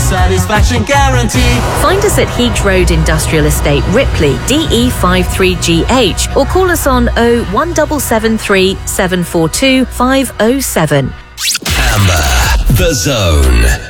satisfaction guarantee. Find us at Heath Road Industrial Estate, Ripley, DE53GH, or call us on 01773 742 507. Amber, The Zone.